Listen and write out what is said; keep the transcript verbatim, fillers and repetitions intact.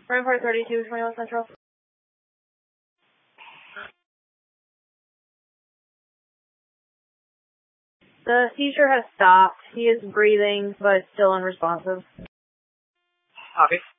Rampart thirty-two, twenty-one Central. The seizure has stopped. He is breathing, but still unresponsive. Copy.